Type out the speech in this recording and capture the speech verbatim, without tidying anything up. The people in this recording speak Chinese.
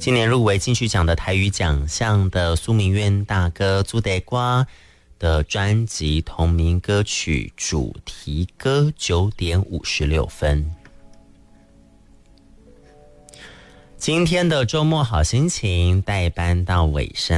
今年入围金曲奖的台语奖项的苏明渊大哥朱德瓜的专辑同名歌曲主题歌九点五十六分。今天的周末好心情代班到尾声。